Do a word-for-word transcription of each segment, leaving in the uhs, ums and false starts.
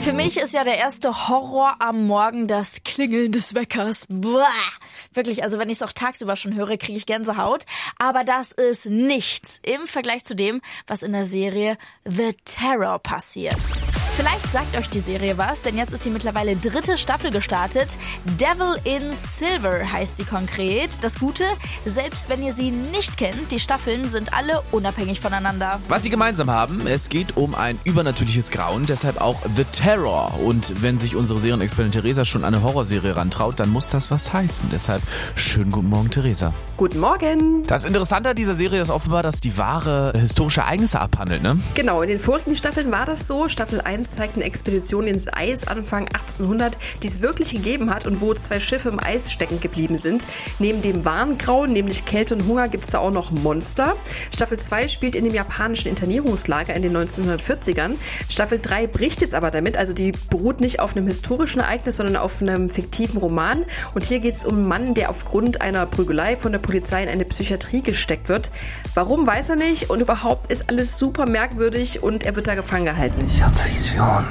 Für mich ist ja der erste Horror am Morgen das Klingeln des Weckers. Boah. Wirklich, also wenn ich es auch tagsüber schon höre, kriege ich Gänsehaut. Aber das ist nichts im Vergleich zu dem, was in der Serie The Terror passiert. Vielleicht sagt euch die Serie was, denn jetzt ist die mittlerweile dritte Staffel gestartet. Devil in Silver heißt sie konkret. Das Gute, selbst wenn ihr sie nicht kennt, die Staffeln sind alle unabhängig voneinander. Was sie gemeinsam haben, es geht um ein übernatürliches Grauen, deshalb auch The Terror. Und wenn sich unsere Serienexpertin Theresa schon an eine Horrorserie rantraut, dann muss das was heißen. Deshalb schönen guten Morgen, Theresa. Guten Morgen. Das Interessante an dieser Serie ist offenbar, dass die wahre historische Ereignisse abhandelt, ne? Genau, in den vorigen Staffeln war das so. Staffel eins zeigt eine Expedition ins Eis Anfang achtzehnhundert, die es wirklich gegeben hat und wo zwei Schiffe im Eis stecken geblieben sind. Neben dem wahren Grauen, nämlich Kälte und Hunger, gibt es da auch noch Monster. Staffel zwei spielt in dem japanischen Internierungslager in den neunzehnhundertvierzigern. Staffel drei bricht jetzt aber damit, also die beruht nicht auf einem historischen Ereignis, sondern auf einem fiktiven Roman. Und hier geht es um einen Mann, der aufgrund einer Prügelei von der Polizei in eine Psychiatrie gesteckt wird. Warum, weiß er nicht, und überhaupt ist alles super merkwürdig und er wird da gefangen gehalten. Ich habe Visionen.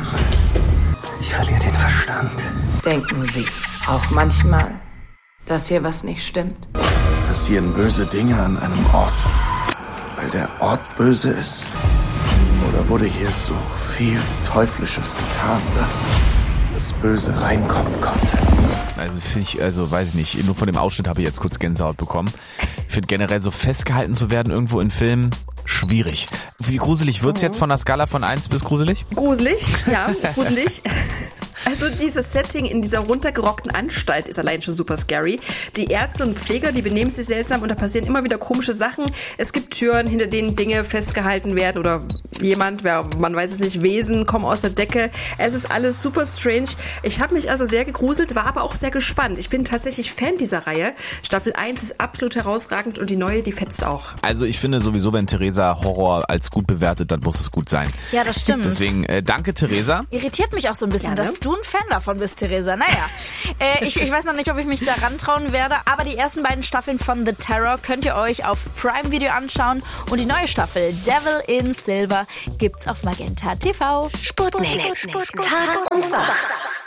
Ich verliere den Verstand. Denken Sie auch manchmal, dass hier was nicht stimmt? Passieren böse Dinge an einem Ort, weil der Ort böse ist? Oder wurde hier so viel Teuflisches getan, dass das Böse reinkommen konnte? Also finde ich, also weiß ich nicht, nur von dem Ausschnitt habe ich jetzt kurz Gänsehaut bekommen. Ich finde generell so festgehalten zu werden irgendwo in Filmen schwierig. Wie gruselig wird's jetzt von der Skala von eins bis gruselig? Gruselig, ja, gruselig. Also dieses Setting in dieser runtergerockten Anstalt ist allein schon super scary. Die Ärzte und Pfleger, die benehmen sich seltsam und da passieren immer wieder komische Sachen. Es gibt Türen, hinter denen Dinge festgehalten werden oder jemand, wer, man weiß es nicht, Wesen kommen aus der Decke. Es ist alles super strange. Ich habe mich also sehr gegruselt, war aber auch sehr gespannt. Ich bin tatsächlich Fan dieser Reihe. Staffel eins ist absolut herausragend und die neue, die fetzt auch. Also ich finde sowieso, wenn Theresa Horror als gut bewertet, dann muss es gut sein. Ja, das stimmt. Deswegen äh, danke, Theresa. Irritiert mich auch so ein bisschen, Gerne. dass du ein Fan davon bist, Theresa. Naja, äh, ich, ich weiß noch nicht, ob ich mich da rantrauen werde, aber die ersten beiden Staffeln von The Terror könnt ihr euch auf Prime Video anschauen und die neue Staffel Devil in Silver gibt's auf Magenta T V. Sputnik. Tag und Wach.